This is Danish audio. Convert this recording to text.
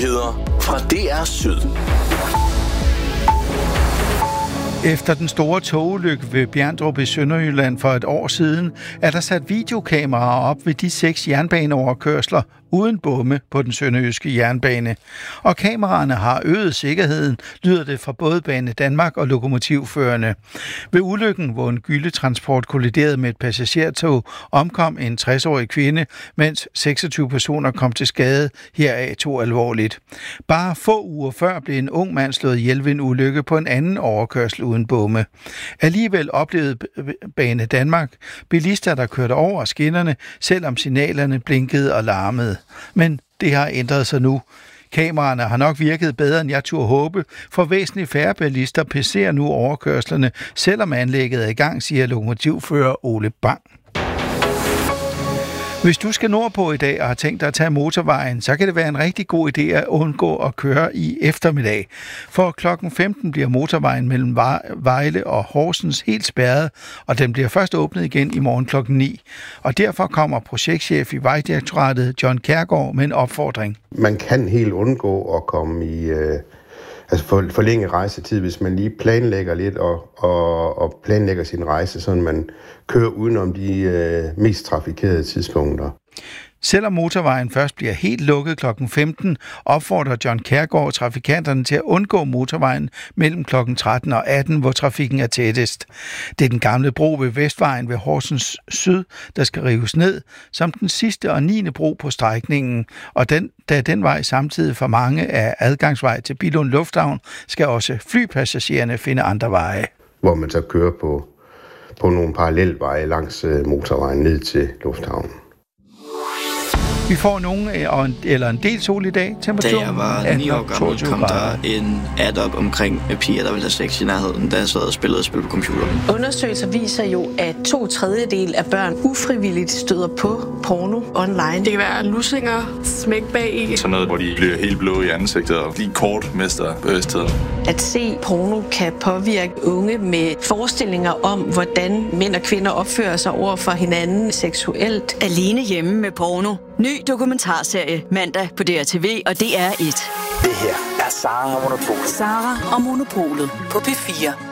Nyheder fra DR Syd. Efter den store togulykke ved Bjerndrup i Sønderjylland for et år siden, er der sat videokameraer op ved de 6 jernbaneoverkørsler uden bomme på den sønderjyske jernbane. Og kameraerne har øget sikkerheden, lyder det fra både Bane Danmark og lokomotivførerne. Ved ulykken, hvor en gylletransport kolliderede med et passagertog, omkom en 60-årig kvinde, mens 26 personer kom til skade, heraf 2 alvorligt. Bare få uger før blev en ung mand slået ihjel ved en ulykke på en anden overkørsel uden bomme. Alligevel oplevede Bane Danmark bilister, der kørte over skinnerne, selvom signalerne blinkede og larmede. Men det har ændret sig nu. Kameraerne har nok virket bedre, end jeg turde håbe, for væsentligt færre bilister passerer nu overkørslerne, selvom anlægget er i gang, siger lokomotivfører Ole Bang. Hvis du skal nordpå i dag og har tænkt dig at tage motorvejen, så kan det være en rigtig god idé at undgå at køre i eftermiddag. For klokken 15 bliver motorvejen mellem Vejle og Horsens helt spærret, og den bliver først åbnet igen i morgen klokken 9. Og derfor kommer projektchef i Vejdirektoratet John Kjærgaard med en opfordring. Man kan helt undgå at komme i forlænge rejsetid, hvis man lige planlægger lidt og planlægger sin rejse, så man kører udenom de mest trafikerede tidspunkter. Selvom motorvejen først bliver helt lukket kl. 15, opfordrer John Kjærgaard trafikanterne til at undgå motorvejen mellem kl. 13 og 18, hvor trafikken er tættest. Det er den gamle bro ved Vestvejen ved Horsens Syd, der skal rives ned, som den sidste og 9. bro på strækningen. Og da den vej samtidig for mange er adgangsvej til Billund Lufthavn, skal også flypassagererne finde andre veje. Hvor man så kører på nogle parallelveje langs motorvejen ned til lufthavnen. Vi får en del sol i dag. Temperaturen. Da jeg var 9 år gammel, kom der en ad op omkring piger, der ville have sex i nærheden, da jeg sad og spillede spil på computeren. Undersøgelser viser jo, at 2/3 af børn ufrivilligt støder på porno online. Det kan være lussinger, smæk bag i. Sådan noget, hvor de bliver helt blå i ansigtet og lige kort mister bevidstheden. At se porno kan påvirke unge med forestillinger om, hvordan mænd og kvinder opfører sig over for hinanden seksuelt. Alene hjemme med porno. Ny dokumentarserie mandag på DRTV og DR1. Det her er Sara og Monopolet. Sara og Monopolet på P4.